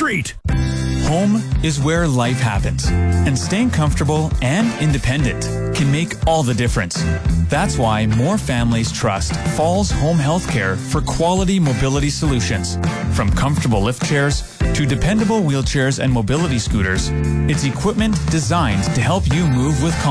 street. Home is where life happens, and staying comfortable and independent can make all the difference. That's why more families trust Falls Home Healthcare for quality mobility solutions. From comfortable lift chairs to dependable wheelchairs and mobility scooters, it's equipment designed to help you move with confidence.